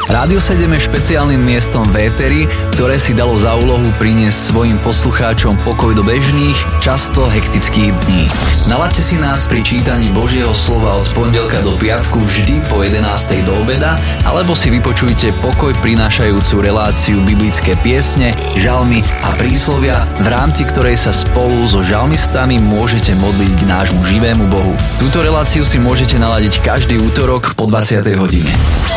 Rádio 7 je špeciálnym miestom v éteri, ktoré si dalo za úlohu priniesť svojim poslucháčom pokoj do bežných, často hektických dní. Nalaďte si nás pri čítaní Božieho slova od pondelka do piatku vždy po 11. do obeda, alebo si vypočujte pokoj prinášajúcu reláciu biblické piesne, žalmy a príslovia, v rámci ktorej sa spolu so žalmistami môžete modliť k nášmu živému Bohu. Túto reláciu si môžete naladiť každý útorok po 20. hodine.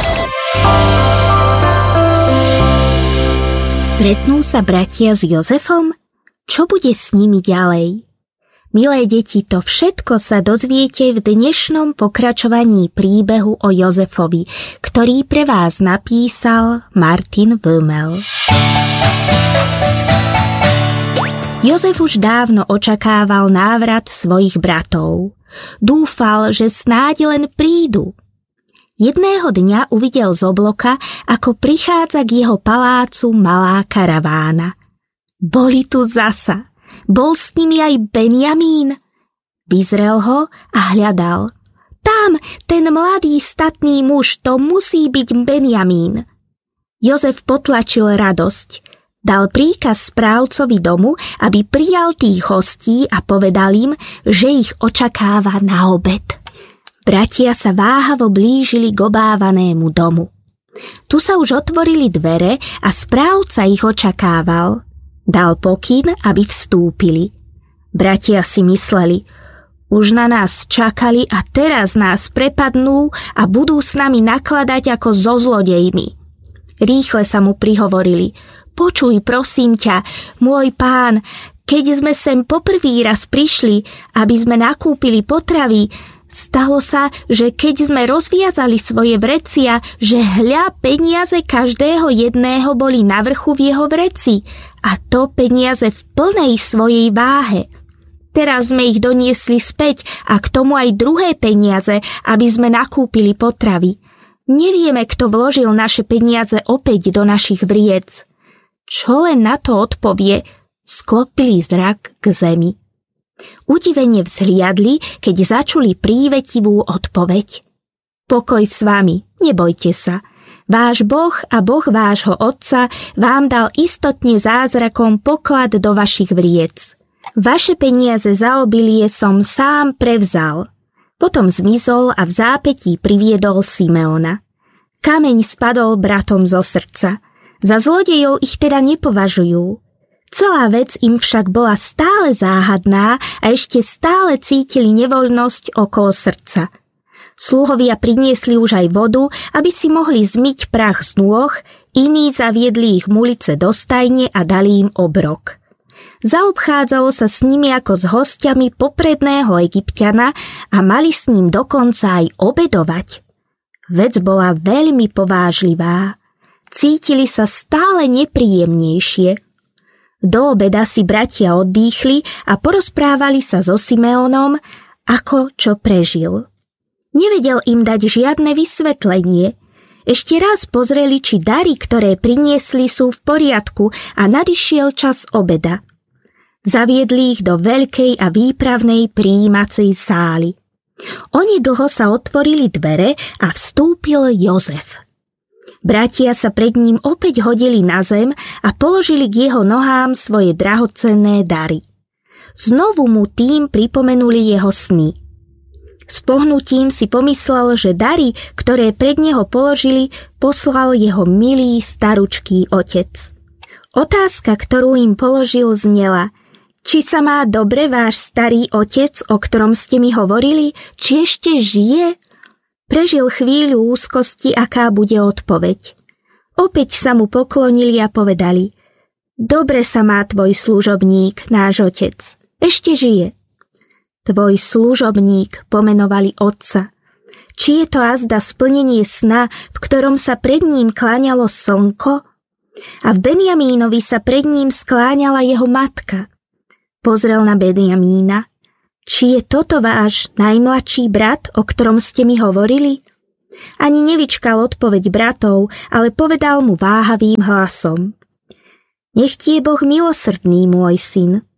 Stretnú sa bratia s Jozefom? Čo bude s nimi ďalej? Milé deti, to všetko sa dozviete v dnešnom pokračovaní príbehu o Jozefovi, ktorý pre vás napísal Martin Wömmel. Jozef už dávno očakával návrat svojich bratov. Dúfal, že snáď len prídu. Jedného dňa uvidel z obloka, ako prichádza k jeho palácu malá karavána. Boli tu zasa. Bol s nimi aj Benjamín. Vyzrel ho a hľadal. Tam, ten mladý statný muž, to musí byť Benjamín. Jozef potlačil radosť. Dal príkaz správcovi domu, aby prijal tých hostí a povedal im, že ich očakáva na obed. Bratia sa váhavo blížili k obávanému domu. Tu sa už otvorili dvere a správca ich očakával. Dal pokyn, aby vstúpili. Bratia si mysleli, už na nás čakali a teraz nás prepadnú a budú s nami nakladať ako so zlodejmi. Rýchle sa mu prihovorili, počuj, prosím ťa, môj pán, keď sme sem poprvý raz prišli, aby sme nakúpili potravy, stalo sa, že keď sme rozviazali svoje vrecia, že hľa peniaze každého jedného boli na vrchu v jeho vreci, a to peniaze v plnej svojej váhe. Teraz sme ich doniesli späť a k tomu aj druhé peniaze, aby sme nakúpili potravy. Nevieme, kto vložil naše peniaze opäť do našich vriec. Čo len na to odpovie, sklopili zrak k zemi. Udivene vzhliadli, keď začuli prívetivú odpoveď. Pokoj s vami, nebojte sa. Váš Boh a Boh vášho otca vám dal istotne zázrakom poklad do vašich vriec. Vaše peniaze za obilie som sám prevzal. Potom zmizol a v zápätí priviedol Simeona. Kameň spadol bratom zo srdca. Za zlodejov ich teda nepovažujú. Celá vec im však bola stále záhadná a ešte stále cítili nevoľnosť okolo srdca. Sluhovia priniesli už aj vodu, aby si mohli zmyť prach z nôh, iní zaviedli ich mulice do stajne a dali im obrok. Zaobchádzalo sa s nimi ako s hostiami popredného Egypťana a mali s ním dokonca aj obedovať. Vec bola veľmi povážlivá. Cítili sa stále nepríjemnejšie. Do obeda si bratia oddýchli a porozprávali sa so Simeonom, ako čo prežil. Nevedel im dať žiadne vysvetlenie. Ešte raz pozreli, či dary, ktoré priniesli, sú v poriadku a nadišiel čas obeda. Zaviedli ich do veľkej a výpravnej prijímacej sály. Onedlho sa otvorili dvere a vstúpil Jozef. Bratia sa pred ním opäť hodili na zem a položili k jeho nohám svoje drahocenné dary. Znovu mu tým pripomenuli jeho sny. S pohnutím si pomyslel, že dary, ktoré pred neho položili, poslal jeho milý staručký otec. Otázka, ktorú im položil, znela: či sa má dobre váš starý otec, o ktorom ste mi hovorili, či ešte žije? Prežil chvíľu úzkosti, aká bude odpoveď. Opäť sa mu poklonili a povedali: dobre sa má tvoj služobník, náš otec. Ešte žije. Tvoj služobník, pomenovali otca. Či je to azda splnenie sna, v ktorom sa pred ním kláňalo slnko? A v Benjamínovi sa pred ním skláňala jeho matka. Pozrel na Benjamína. Či je toto váš najmladší brat, o ktorom ste mi hovorili? Ani nevyčkal odpoveď bratov, ale povedal mu váhavým hlasom: nech ti je Boh milosrdný, môj syn.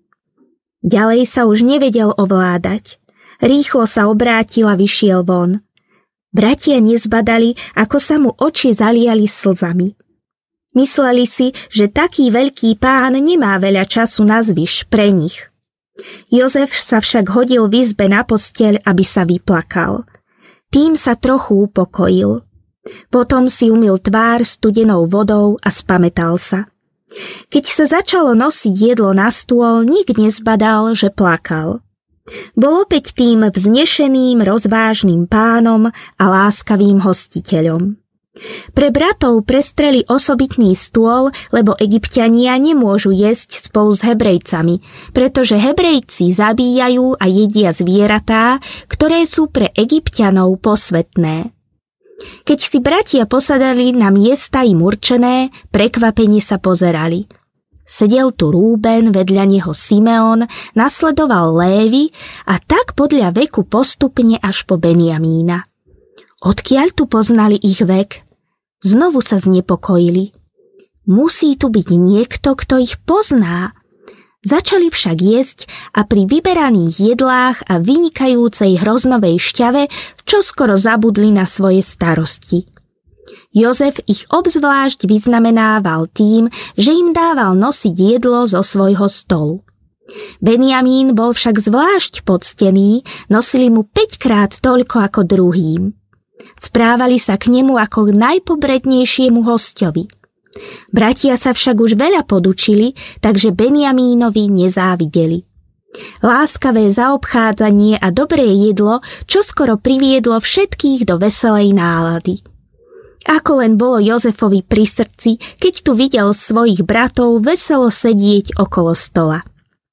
Ďalej sa už nevedel ovládať. Rýchlo sa obrátil a vyšiel von. Bratia nezbadali, ako sa mu oči zaliali slzami. Mysleli si, že taký veľký pán nemá veľa času nazvyš pre nich. Jozef sa však hodil v izbe na posteľ, aby sa vyplakal. Tým sa trochu upokojil. Potom si umyl tvár studenou vodou a spamätal sa. Keď sa začalo nosiť jedlo na stôl, nik nezbadal, že plakal. Bol opäť tým vznešeným, rozvážnym pánom a láskavým hostiteľom. Pre bratov prestreli osobitný stôl, lebo Egypťania nemôžu jesť spolu s Hebrejcami, pretože Hebrejci zabíjajú a jedia zvieratá, ktoré sú pre Egypťanov posvätné. Keď si bratia posadali na miesta im určené, prekvapene sa pozerali. Sedel tu Rúben, vedľa neho Simeon, nasledoval Lévi a tak podľa veku postupne až po Benjamína. Odkiaľ tu poznali ich vek? Znovu sa znepokojili. Musí tu byť niekto, kto ich pozná. Začali však jesť a pri vyberaných jedlách a vynikajúcej hroznovej šťave čoskoro zabudli na svoje starosti. Jozef ich obzvlášť vyznamenával tým, že im dával nosiť jedlo zo svojho stolu. Benjamín bol však zvlášť poctený, nosili mu 5-krát toľko ako druhým. Správali sa k nemu ako k najpobrednejšiemu hosťovi. Bratia sa však už veľa podučili, takže Benjamínovi nezávideli. Láskavé zaobchádzanie a dobré jedlo čoskoro priviedlo všetkých do veselej nálady. Ako len bolo Jozefovi pri srdci, keď tu videl svojich bratov veselo sedieť okolo stola.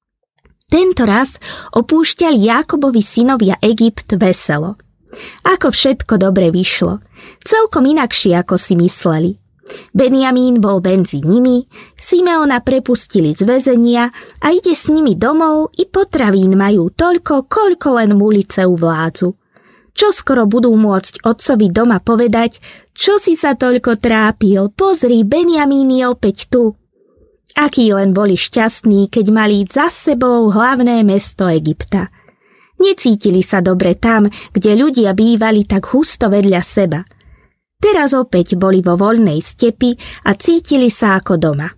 Tento raz opúšťali Jákobovi synovia Egypt veselo. Ako všetko dobre vyšlo, celkom inakšie ako si mysleli. Benjamín bol medzi nimi, Simeona prepustili z väzenia a ide s nimi domov i potravín majú toľko, koľko len mulice uvládzu. Čoskoro budú môcť otcovi doma povedať, čo si sa toľko trápil, pozri, Benjamín je opäť tu. Akí len boli šťastní, keď mali za sebou hlavné mesto Egypta. Necítili sa dobre tam, kde ľudia bývali tak husto vedľa seba. Teraz opäť boli vo voľnej stepi a cítili sa ako doma.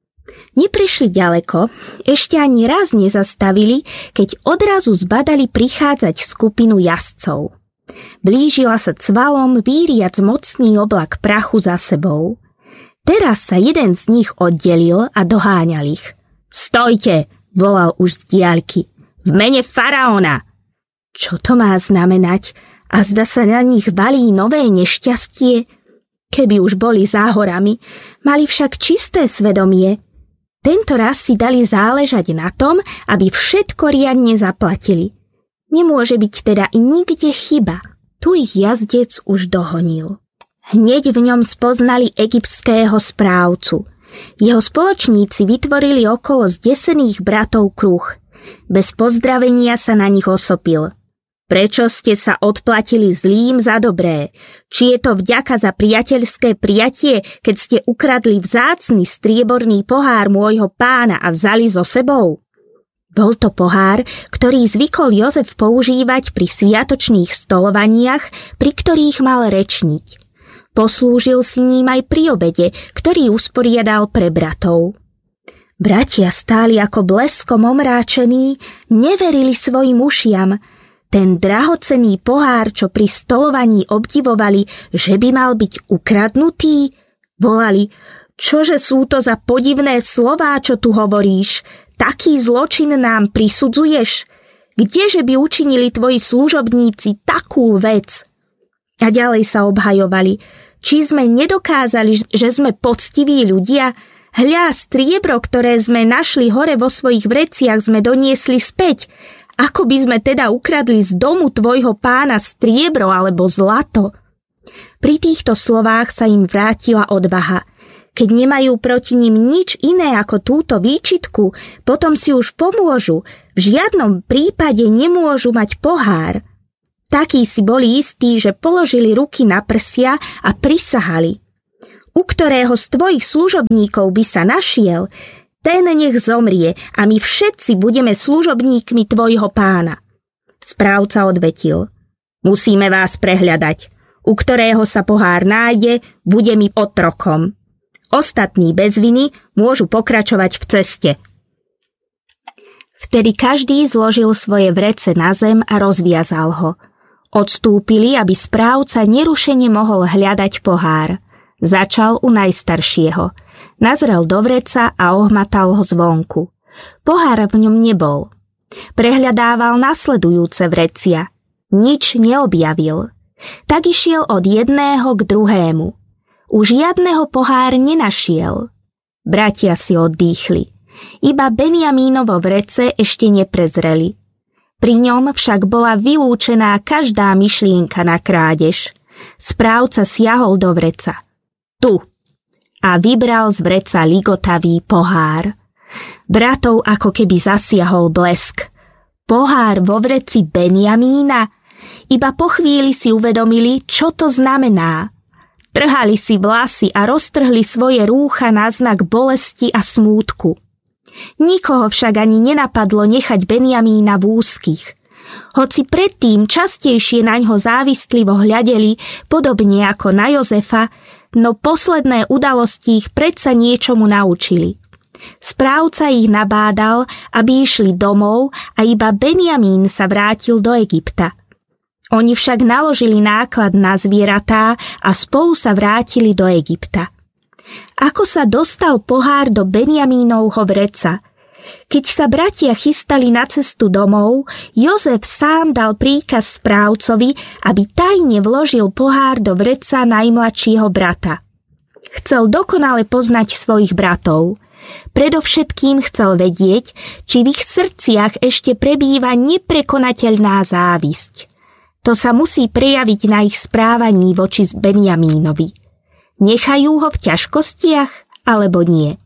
Neprešli ďaleko, ešte ani raz nezastavili, keď odrazu zbadali prichádzať skupinu jazdcov. Blížila sa cvalom, víriac mocný oblak prachu za sebou. Teraz sa jeden z nich oddelil a doháňal ich. Stojte, volal už z diaľky. V mene faraóna! Čo to má znamenať? A zda sa na nich valí nové nešťastie? Keby už boli za horami, mali však čisté svedomie. Tento raz si dali záležať na tom, aby všetko riadne zaplatili. Nemôže byť teda i nikde chyba. Tu ich jazdec už dohonil. Hneď v ňom spoznali egyptského správcu. Jeho spoločníci vytvorili okolo zdesených bratov kruh. Bez pozdravenia sa na nich osopil. Prečo ste sa odplatili zlým za dobré? Či je to vďaka za priateľské prijatie, keď ste ukradli vzácny strieborný pohár môjho pána a vzali so sebou? Bol to pohár, ktorý zvykol Jozef používať pri sviatočných stolovaniach, pri ktorých mal rečniť. Poslúžil si ním aj pri obede, ktorý usporiadal pre bratov. Bratia stáli ako bleskom omráčení, neverili svojim ušiam. Ten drahocenný pohár, čo pri stolovaní obdivovali, že by mal byť ukradnutý, volali: čože sú to za podivné slová, čo tu hovoríš? Taký zločin nám prisudzuješ? Kdeže by učinili tvoji služobníci takú vec? A ďalej sa obhajovali: či sme nedokázali, že sme poctiví ľudia? Hľa, striebro, ktoré sme našli hore vo svojich vreciach, sme doniesli späť. Ako by sme teda ukradli z domu tvojho pána striebro alebo zlato? Pri týchto slovách sa im vrátila odvaha. Keď nemajú proti nim nič iné ako túto výčitku, potom si už pomôžu. V žiadnom prípade nemôžu mať pohár. Takí si boli istí, že položili ruky na prsia a prisahali. U ktorého z tvojich služobníkov by sa našiel, ten nech zomrie a my všetci budeme služobníkmi tvojho pána. Správca odvetil: musíme vás prehľadať. U ktorého sa pohár nájde, bude mi otrokom. Ostatní bez viny môžu pokračovať v ceste. Vtedy každý zložil svoje vrece na zem a rozviazal ho. Odstúpili, aby správca nerušene mohol hľadať pohár. Začal u najstaršieho. Nazrel do vreca a ohmatal ho zvonku. Pohár v ňom nebol. Prehľadával nasledujúce vrecia. Nič neobjavil. Tak išiel od jedného k druhému. Už žiadneho pohár nenašiel. Bratia si oddýchli. Iba Benjamínovo vrece ešte neprezreli. Pri ňom však bola vylúčená každá myšlienka na krádež. Správca siahol do vreca. Tu. A vybral z vreca ligotavý pohár. Bratov ako keby zasiahol blesk. Pohár vo vreci Benjamína? Iba po chvíli si uvedomili, čo to znamená. Trhali si vlasy a roztrhli svoje rúcha na znak bolesti a smútku. Nikoho však ani nenapadlo nechať Benjamína v úzkých. Hoci predtým častejšie naňho závistlivo hľadeli, podobne ako na Jozefa, no posledné udalosti ich predsa niečomu naučili. Správca ich nabádal, aby išli domov a iba Benjamín sa vrátil do Egypta. Oni však naložili náklad na zvieratá a spolu sa vrátili do Egypta. Ako sa dostal pohár do Benjamínovho vreca? Keď sa bratia chystali na cestu domov, Jozef sám dal príkaz správcovi, aby tajne vložil pohár do vreca najmladšieho brata. Chcel dokonale poznať svojich bratov. Predovšetkým chcel vedieť, či v ich srdciach ešte prebýva neprekonateľná závisť. To sa musí prejaviť na ich správaní voči Benjamínovi. Nechajú ho v ťažkostiach, alebo nie?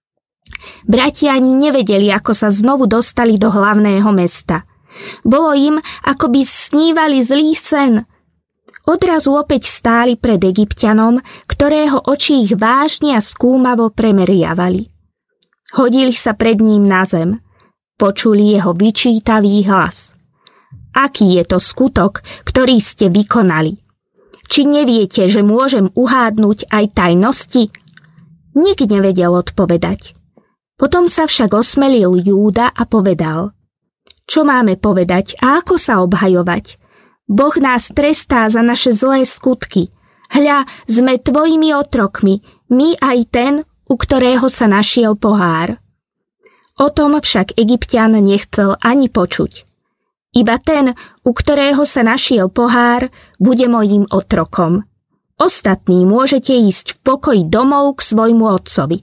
Bratia ani nevedeli, ako sa znovu dostali do hlavného mesta. Bolo im, ako by snívali zlý sen. Odrazu opäť stáli pred Egypťanom, ktorého oči ich vážne a skúmavo premeriavali. Hodili sa pred ním na zem. Počuli jeho vyčítavý hlas. Aký je to skutok, ktorý ste vykonali? Či neviete, že môžem uhádnuť aj tajnosti? Nik nevedel odpovedať. Potom sa však osmelil Júda a povedal: Čo máme povedať a ako sa obhajovať? Boh nás trestá za naše zlé skutky. Hľa, sme tvojimi otrokmi, my aj ten, u ktorého sa našiel pohár. O tom však Egypťan nechcel ani počuť. Iba ten, u ktorého sa našiel pohár, bude mojím otrokom. Ostatní môžete ísť v pokoji domov k svojmu otcovi.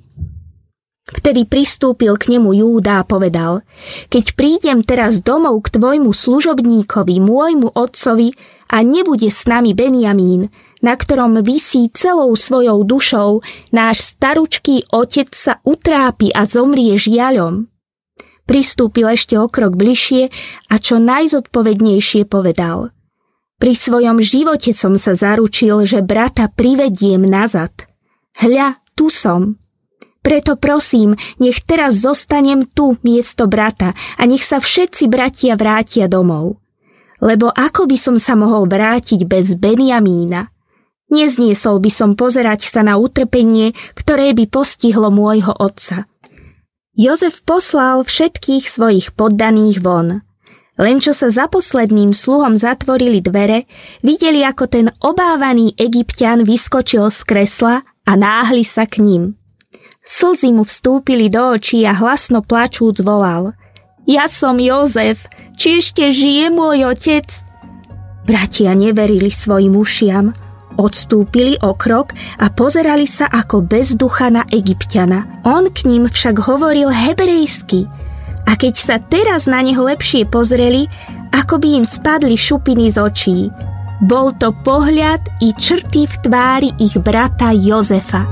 Vtedy pristúpil k nemu Júda a povedal: Keď prídem teraz domov k tvojmu služobníkovi, môjmu otcovi, a nebude s nami Benjamín, na ktorom visí celou svojou dušou, náš staručký otec sa utrápi a zomrie žiaľom. Pristúpil ešte o krok bližšie a čo najzodpovednejšie povedal: Pri svojom živote som sa zaručil, že brata privediem nazad. Hľa, tu som. Preto prosím, nech teraz zostanem tu miesto brata a nech sa všetci bratia vrátia domov. Lebo ako by som sa mohol vrátiť bez Benjamína? Nezniesol by som pozerať sa na utrpenie, ktoré by postihlo môjho otca. Jozef poslal všetkých svojich poddaných von. Len čo sa za posledným sluhom zatvorili dvere, videli, ako ten obávaný Egypťan vyskočil z kresla a náhli sa k ním. Slzy mu vstúpili do očí a hlasno plačúc volal: Ja som Jozef, či ešte žije môj otec? Bratia neverili svojim ušiam. Odstúpili o krok a pozerali sa ako bez ducha na Egypťana. On k ním však hovoril hebrejsky. A keď sa teraz na neho lepšie pozreli, ako by im spadli šupiny z očí. Bol to pohľad i črty v tvári ich brata Jozefa.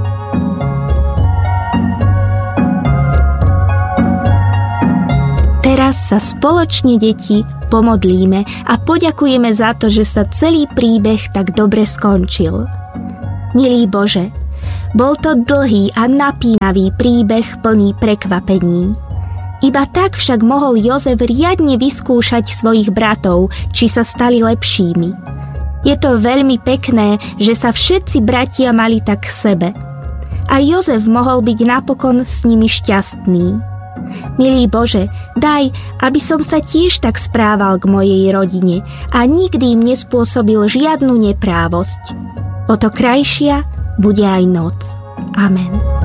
Teraz sa spoločne, deti, pomodlíme a poďakujeme za to, že sa celý príbeh tak dobre skončil. Milý Bože, bol to dlhý a napínavý príbeh plný prekvapení. Iba tak však mohol Jozef riadne vyskúšať svojich bratov, či sa stali lepšími. Je to veľmi pekné, že sa všetci bratia mali tak k sebe. A Jozef mohol byť napokon s nimi šťastný. Milý Bože, daj, aby som sa tiež tak správal k mojej rodine a nikdy im nespôsobil žiadnu neprávosť. O to krajšia bude aj noc. Amen.